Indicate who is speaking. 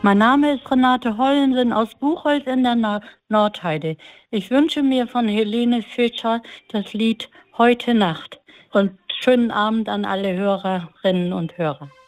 Speaker 1: Mein Name ist Renate Hollensen aus Buchholz in der Nordheide. Ich wünsche mir von Helene Fischer das Lied Heute Nacht und schönen Abend an alle Hörerinnen und Hörer.